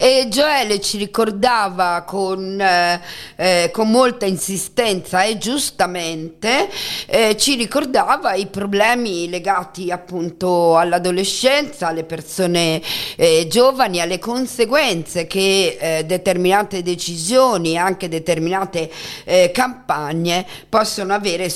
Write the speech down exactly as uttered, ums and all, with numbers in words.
E Joele ci ricordava con, eh, eh, con molta insistenza e giustamente eh, ci ricordava i problemi legati appunto all'adolescenza, alle persone eh, giovani, alle conseguenze che eh, determinate decisioni, anche determinate eh, campagne possono avere